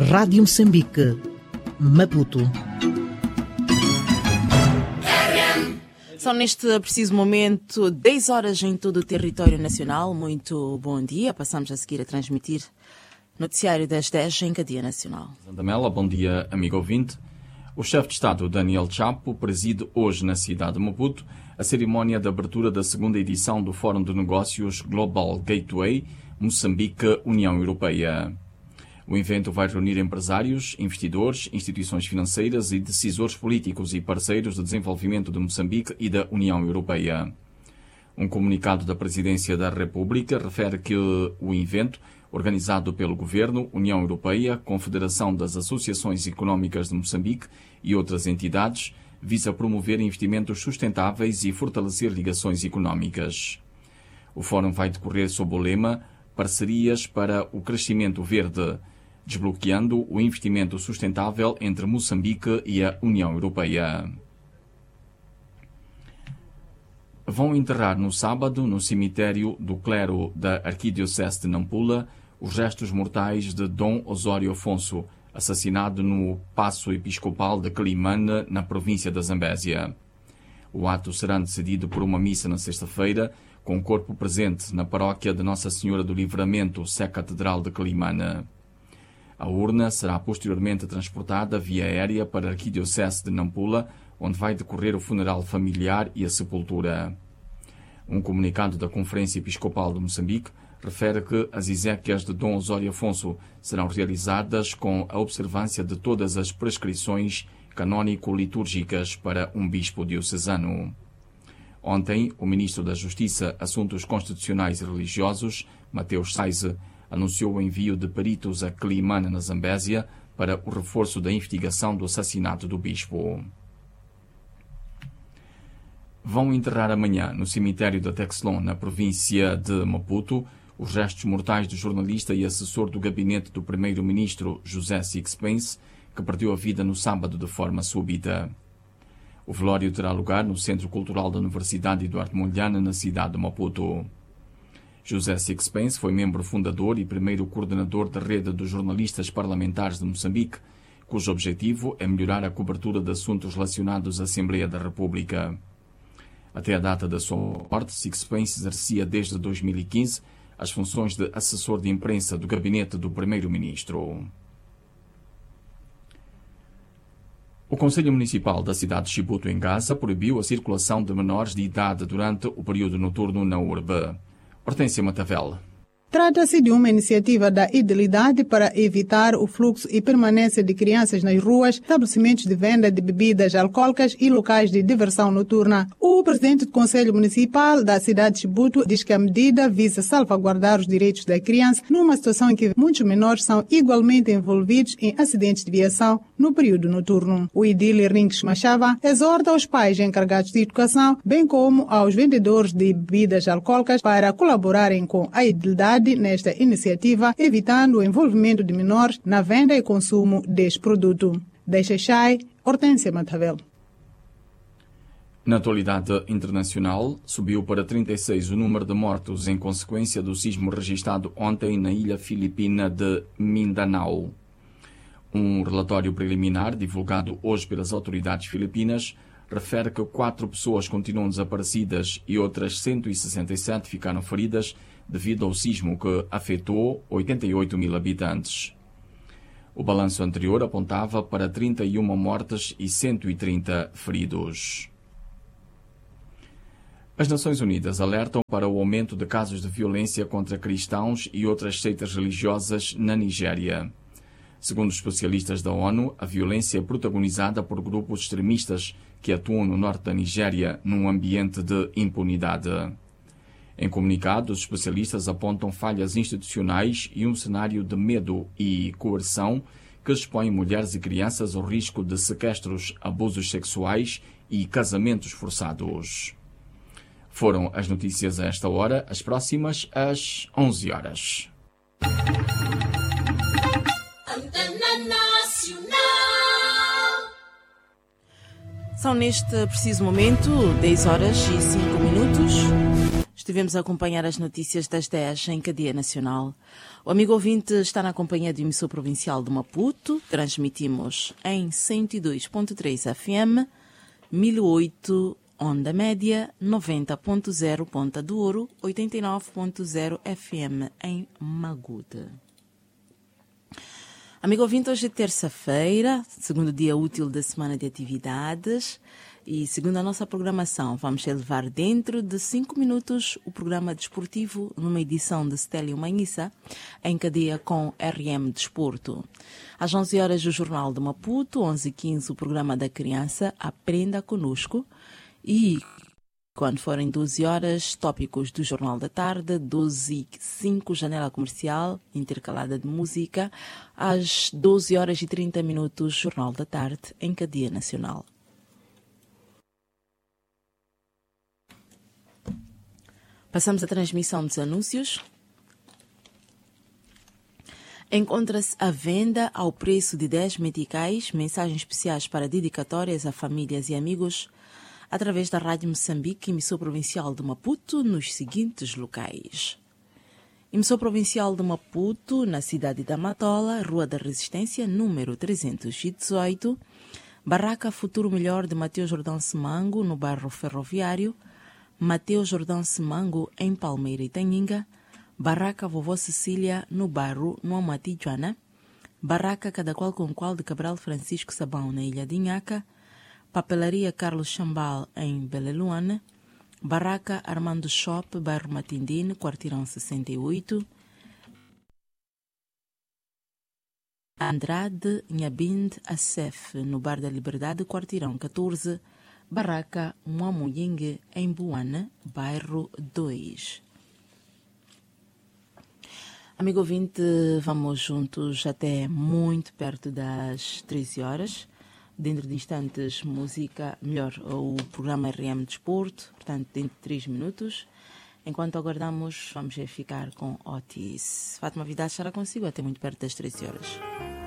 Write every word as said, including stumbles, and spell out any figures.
Rádio Moçambique, Maputo. São neste preciso momento dez horas em todo o território nacional. Muito bom dia. Passamos a seguir a transmitir noticiário das dez em cadeia nacional. Zandamela, bom dia, amigo ouvinte. O chefe de Estado, Daniel Chapo, preside hoje na cidade de Maputo a cerimónia de abertura da segunda edição do Fórum de Negócios Global Gateway Moçambique-União Europeia. O evento vai reunir empresários, investidores, instituições financeiras e decisores políticos e parceiros de desenvolvimento de Moçambique e da União Europeia. Um comunicado da Presidência da República refere que o evento, organizado pelo Governo, União Europeia, Confederação das Associações Económicas de Moçambique e outras entidades, visa promover investimentos sustentáveis e fortalecer ligações económicas. O fórum vai decorrer sob o lema Parcerias para o Crescimento Verde, desbloqueando o investimento sustentável entre Moçambique e a União Europeia. Vão enterrar no sábado, no cemitério do clero da Arquidiocese de Nampula, os restos mortais de Dom Osório Afonso, assassinado no Paço Episcopal de Quelimane, na província da Zambésia. O ato será antecedido por uma missa na sexta-feira, com o corpo presente na paróquia de Nossa Senhora do Livramento, Sé Catedral de Quelimane. A urna será posteriormente transportada via aérea para a Arquidiocese de Nampula, onde vai decorrer o funeral familiar e a sepultura. Um comunicado da Conferência Episcopal de Moçambique refere que as exéquias de Dom Osório Afonso serão realizadas com a observância de todas as prescrições canônico-litúrgicas para um bispo diocesano. Ontem, o ministro da Justiça, Assuntos Constitucionais e Religiosos, Mateus Saize, anunciou o envio de peritos a Quelimane, na Zambésia, para o reforço da investigação do assassinato do bispo. Vão enterrar amanhã, no cemitério da Texlon, na província de Maputo, os restos mortais do jornalista e assessor do gabinete do primeiro-ministro José Sixpence, que perdeu a vida no sábado de forma súbita. O velório terá lugar no Centro Cultural da Universidade Eduardo Mondlane, na cidade de Maputo. José Sixpence foi membro fundador e primeiro coordenador da rede dos jornalistas parlamentares de Moçambique, cujo objetivo é melhorar a cobertura de assuntos relacionados à Assembleia da República. Até a data da sua morte, Sixpence exercia desde dois mil e quinze as funções de assessor de imprensa do gabinete do primeiro-ministro. O Conselho Municipal da cidade de Chibuto, em Gaza, proibiu a circulação de menores de idade durante o período noturno na urbe. Hortência Matavel. Trata-se de uma iniciativa da Idilidade para evitar o fluxo e permanência de crianças nas ruas, estabelecimentos de venda de bebidas alcoólicas e locais de diversão noturna. O presidente do Conselho Municipal da cidade de Chibuto diz que a medida visa salvaguardar os direitos da criança numa situação em que muitos menores são igualmente envolvidos em acidentes de viação no período noturno. O edil Rinques Machava exorta os pais encarregados de educação, bem como aos vendedores de bebidas alcoólicas, para colaborarem com a Idilidade nesta iniciativa, evitando o envolvimento de menores na venda e consumo deste produto. De Xai, Hortência Matavel. Na atualidade internacional, subiu para trinta e seis o número de mortos em consequência do sismo registrado ontem na ilha filipina de Mindanao. Um relatório preliminar, divulgado hoje pelas autoridades filipinas, refere que quatro pessoas continuam desaparecidas e outras cento e sessenta e sete ficaram feridas devido ao sismo que afetou oitenta e oito mil habitantes. O balanço anterior apontava para trinta e uma mortes e cento e trinta feridos. As Nações Unidas alertam para o aumento de casos de violência contra cristãos e outras seitas religiosas na Nigéria. Segundo os especialistas da ONU, a violência é protagonizada por grupos extremistas que atuam no norte da Nigéria num ambiente de impunidade. Em comunicado, os especialistas apontam falhas institucionais e um cenário de medo e coerção que expõe mulheres e crianças ao risco de sequestros, abusos sexuais e casamentos forçados. Foram as notícias a esta hora, as próximas às onze horas. São neste preciso momento dez horas e cinco minutos. Estivemos a acompanhar as notícias das dez em cadeia nacional. O amigo ouvinte está na companhia do emissor provincial de Maputo. Transmitimos em cento e dois ponto três F M, mil e oito onda média, noventa ponto zero Ponta do Ouro, oitenta e nove ponto zero F M em Magude. Amigo ouvinte, hoje é terça-feira, segundo dia útil da semana de atividades. E segundo a nossa programação, vamos levar dentro de cinco minutos o programa desportivo numa edição de Stélio Manhissa, em cadeia com R M Desporto. Às onze horas o Jornal de Maputo, onze e quinze o programa da criança Aprenda Conosco. E quando forem doze horas, tópicos do Jornal da Tarde, doze e cinco janela comercial, intercalada de música. Às doze horas e trinta minutos, Jornal da Tarde, em cadeia nacional. Passamos à transmissão dos anúncios. Encontra-se à venda ao preço de dez meticais, mensagens especiais para dedicatórias a famílias e amigos, através da Rádio Moçambique, emissor provincial de Maputo, nos seguintes locais. Emissor provincial de Maputo, na cidade da Matola, Rua da Resistência, número trezentos e dezoito, Barraca Futuro Melhor de Mateus Jordão Semango, no bairro Ferroviário, Mateus Jordão Semango, em Palmeira e Taninga, Barraca Vovó Cecília, no bairro Nuamati Joana, Barraca Cada Qual com Qual de Cabral Francisco Sabão, na Ilha de Inhaca, Papelaria Carlos Chambal, em Beleluana, Barraca Armando Shop, bairro Matindine, quarteirão sessenta e oito, Andrade Nhabind Acef, no Bar da Liberdade, quarteirão catorze, Barraca Muamuyingue, em Buana, bairro dois. Amigo ouvinte, vamos juntos até muito perto das treze horas. Dentro de instantes, música, melhor, o programa R M Desporto, portanto, dentro de três minutos. Enquanto aguardamos, vamos ficar com Otis. Fátima Vidal estará consigo até muito perto das treze horas.